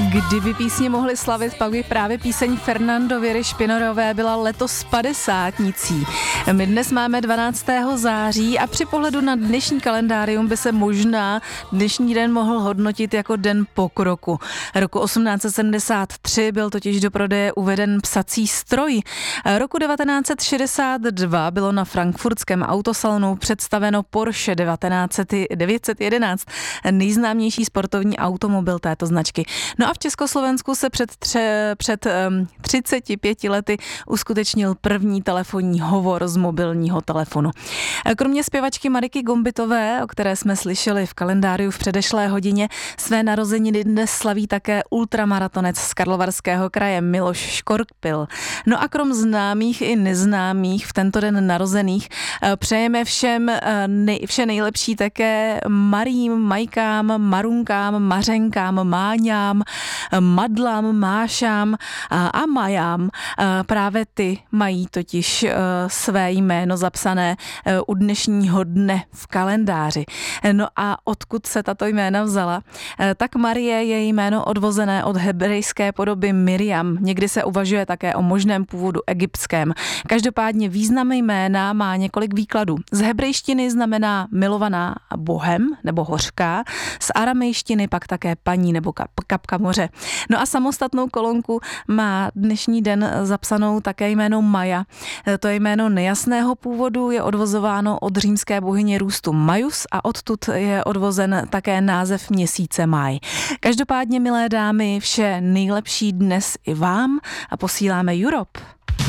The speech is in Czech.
Kdyby písně mohly slavit, pak by právě píseň Fernando Věry Špinorové byla letos 50nicí. My dnes máme 12. září a při pohledu na dnešní kalendárium by se možná dnešní den mohl hodnotit jako den pokroku. Roku 1873 byl totiž do prodeje uveden psací stroj. Roku 1962 bylo na frankfurtském autosalonu představeno Porsche 911, nejznámější sportovní automobil této značky. No a v Československu se před 35 lety uskutečnil první telefonní hovor z mobilního telefonu. Kromě zpěvačky Mariky Gombitové, o které jsme slyšeli v kalendáriu v předešlé hodině, své narozeniny dnes slaví také ultramaratonec z Karlovarského kraje Miloš Škorpil. No a krom známých i neznámých v tento den narozených přejeme vše nejlepší také Marím, Majkám, Marunkám, Mařenkám, Máňám, Madlám, Mášám a Majám. Právě ty mají totiž své jméno zapsané u dnešního dne v kalendáři. No a odkud se tato jména vzala? Tak Marie je jméno odvozené od hebrejské podoby Miriam. Někdy se uvažuje také o možném původu egyptském. Každopádně význam jména má několik výkladů. Z hebrejštiny znamená milovaná Bohem nebo hořká, z aramejštiny pak také paní nebo kapka moře. No a samostatnou kolonku má dnešní den zapsanou také jméno Maja. To je jméno nejasného původu, je odvozováno od římské bohyně růstu Majus a odtud je odvozen také název měsíce máj. Každopádně, milé dámy, vše nejlepší dnes i vám a posíláme Europe.